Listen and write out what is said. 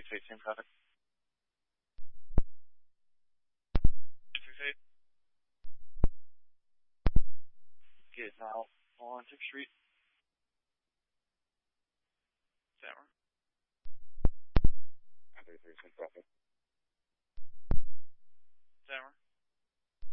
same traffic. 968. Get now on 6th Street. Sour. 933, same traffic.